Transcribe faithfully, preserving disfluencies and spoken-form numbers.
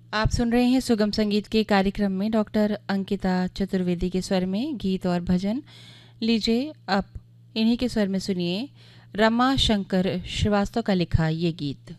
आप सुन रहे हैं सुगम संगीत के कार्यक्रम में डॉक्टर अंकिता चतुर्वेदी के स्वर में गीत और भजन। लीजिए अब इन्हीं के स्वर में सुनिए रमा शंकर श्रीवास्तव का लिखा ये गीत।